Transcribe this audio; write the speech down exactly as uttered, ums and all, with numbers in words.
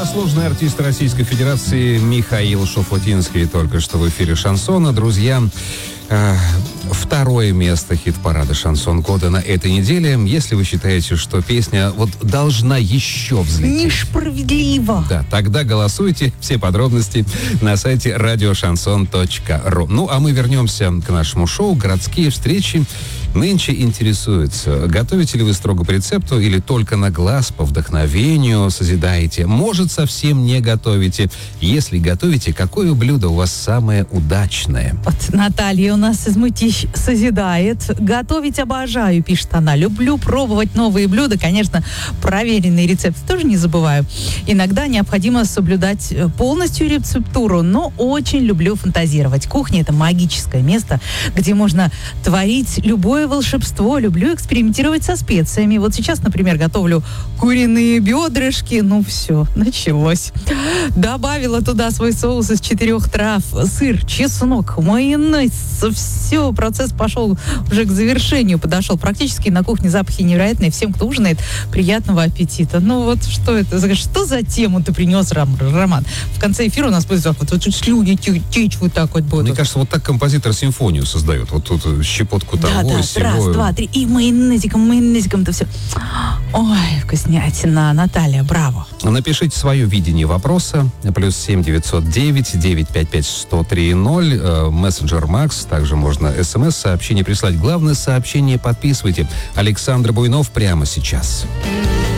Заслуженный артист Российской Федерации Михаил Шуфутинский только что в эфире «Шансона». Друзья, э, второе место хит-парада «Шансон года» на этой неделе. Если вы считаете, что песня вот должна еще взлететь... Несправедливо. Да, тогда голосуйте. Все подробности на сайте радиошансон точка ру. Ну, а мы вернемся к нашему шоу «Городские встречи». Нынче интересуется, готовите ли вы строго по рецепту или только на глаз, по вдохновению созидаете? Может, совсем не готовите? Если готовите, какое блюдо у вас самое удачное? Вот Наталья у нас из Мытищ созидает. Готовить обожаю, пишет она. Люблю пробовать новые блюда. Конечно, проверенные рецепты тоже не забываю. Иногда необходимо соблюдать полностью рецептуру, но очень люблю фантазировать. Кухня — это магическое место, где можно творить любое волшебство. Люблю экспериментировать со специями. Вот сейчас, например, готовлю куриные бедрышки. Ну все, началось. Добавила туда свой соус из четырех трав, сыр, чеснок, майонез. Все, процесс пошел уже к завершению, подошел. Практически на кухне запахи невероятные. Всем, кто ужинает, приятного аппетита. Ну вот что это? Что за тему ты принес, Роман? В конце эфира у нас будет вот, вот, вот слюни течь вот так вот будут. Мне кажется, вот так композитор симфонию создает. Вот тут щепотку того, да, да, всего. Раз, два, три. И майонезиком, майонезиком-то все. Ой, вкуснятина. Наталья, браво. Напишите свое видение вопроса. Плюс семь девятьсот девять девятьсот пятьдесят пять сто три ноль. Э, мессенджер Макс. Также можно смс-сообщение прислать. Главное, сообщение подписывайте. Александр Буйнов прямо сейчас.